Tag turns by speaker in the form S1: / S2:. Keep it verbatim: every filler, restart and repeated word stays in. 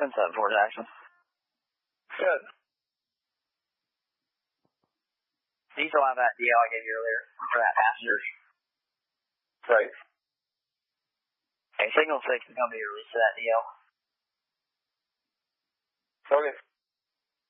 S1: ten seven four Jackson.
S2: Good.
S1: Do you still have that D L I gave you earlier for that passenger?
S2: Right.
S1: Okay, signal six is going to be released to that D L.
S2: Okay.